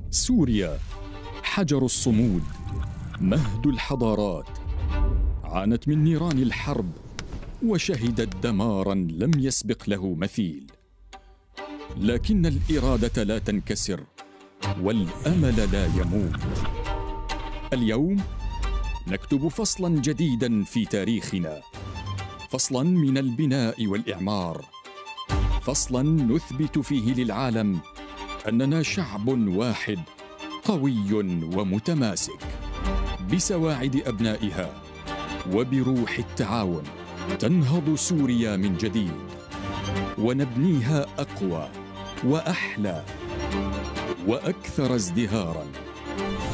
سوريا حجر الصمود، مهد الحضارات، عانت من نيران الحرب وشهدت دماراً لم يسبق له مثيل، لكن الإرادة لا تنكسر والأمل لا يموت. اليوم نكتب فصلاً جديداً في تاريخنا، فصلاً من البناء والإعمار، فصلاً نثبت فيه للعالم أننا شعب واحد قوي ومتماسك. بسواعد أبنائها وبروح التعاون تنهض سوريا من جديد، ونبنيها أقوى وأحلى وأكثر ازدهاراً.